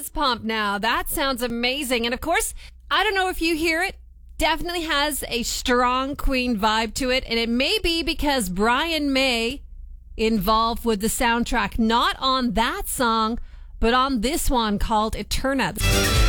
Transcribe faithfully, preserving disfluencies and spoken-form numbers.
fist pump now. That sounds amazing. And of course, I don't know if you hear it, definitely has a strong Queen vibe to it. And it may be because Brian May involved with the soundtrack, not on that song, but on this one called Eterna.